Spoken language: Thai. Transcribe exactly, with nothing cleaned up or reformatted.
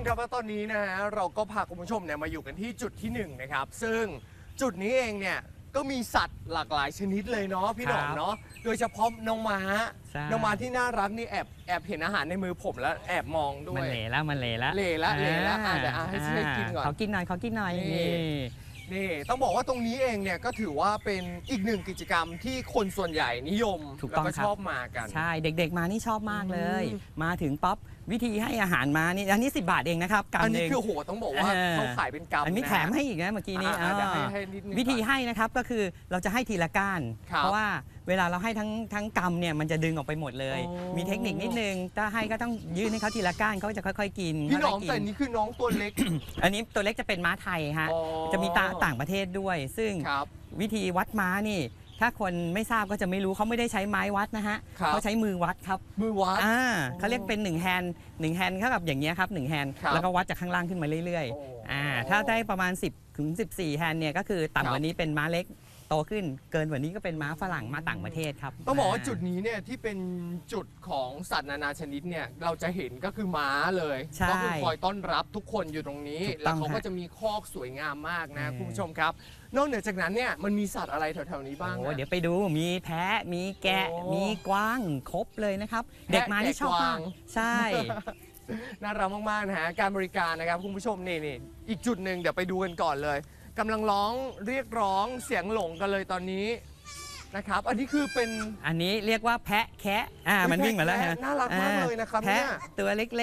มครับว่าตอนนี้นะฮะเราก็พาคุณผู้ชมเนี่ยมาอยู่กันที่จุดที่หนึ่งนะครับซึ่งจุดนี้เองเนี่ยก็มีสัตว์หลากหลายชนิดเลยเนาะพี่หนอมเนาะโดยเฉพาะน้องม้าใช่น้องม้าที่น่ารักนี่แอบแอบเห็นอาหารในมือผมแล้วแอบมองด้วมันยเหละแล้วมันเหละแล้วเหละแล้วเหละแล้วอ่ะเดี๋ยวอ่ะให้ช่วยกินก่อนเขากินหน่อยเขากินหน่อยนี่นี่นี่ต้องบอกว่าตรงนี้เองเนี่ยก็ถือว่าเป็นอีกหนึ่งกิจกรรมที่คนส่วนใหญ่นิยมถูกแล้วต้องก็ครับชอบมากันใช่เด็กๆมานี่ชอบมากเลยอืมมาถึงป๊อปวิธีให้อาหารมานี่อันนี้สิบบาทเองนะครับกำอันหนี้นึ่งคือโหต้องบอกว่าเออเขาขายเป็นกำอันนี้ะแถมให้อีกนะเมื่อกี้นี้อ่ะอ่ะเดี๋ยวให้อ่าให้นิดนึงวิธีก่อนให้นะครับก็คือเราจะให้ทีละก้านครับเพราะว่าเวลาเราให้ทั้งทั้งกำเนี่ยมันจะดึงออกไปหมดเลยโอ้มีเทคนิคนิดนึงถ้าให้ก็ต้องยื่นให้เขาทีละก้านเขาจะค่อยๆกินพี่หนอมค่ยๆกิแต่นี่คือน้องตัวเล็กอันนี้ตัวเล็กจะเป็นม้าไทยฮะอ๋อจะมีตาต่างประเทศด้วย ซึ่งครับวิธีวัดม้านี่ ถ้าคนไม่ทราบก็จะไม่รู้เขาไม่ได้ใช้ไม้วัดนะฮะครับเขาใช้มือวัดครับมือวัดอ่าโอ้เขาเรียกเป็นหนึ่งแฮนด์หนึ่งแฮนด์เท่ากับอย่างเงี้ยครับหนึ่งแฮนด์ครับแล้วก็วัดจากข้างล่างขึ้นมาเรื่อยโอ้ๆอ่าถ้าได้ประมาณ สิบถึงสิบสี่แฮนด์เนี่ยก็คือครับต่ำกว่านี้เป็นม้าเล็กโตขึ้นเกินกว่านี้ก็เป็นม้าฝรั่งม้าต่างประเทศครับต้องบอกว่าจุดนี้เนี่ยที่เป็นจุดของสัตว์นานาชนิดเนี่ยเราจะเห็นก็คือม้าเลยใช่ก็คือคอยต้อนรับทุกคนอยู่ตรงนี้ถูกต้แล้อวงเขาก็ฮะจะมีคอกสวยงามมากนะอืมคุณผู้ชมครับ นอกเหนือจากนั้นเนี่ยมันมีสัตว์อะไรแถวๆนี้บ้างโอ้อะเดี๋ยวไปดูมีแพะมีแกะโอ้มีกวางครบเลยนะครับแพะเด็กมานี่ชอบมากแกะกวางใช่น่ารักมากๆนะฮะการบริการนะครับคุณผู้ชมนี่นี่อีกจุดหนึ่งเดี๋ยวไปดูกันก่อนเลยกำลังร้องเรียกร้องเสียงหลงกันเลยตอนนี้นะครับ อันนี้คือเป็นอันนี้เรียกว่าแพะแคะอ่ามันวิ่งมาแล้วแพะฮะน่ารักมากเลยนะครับแพะเนี่ยตัวเล็กๆ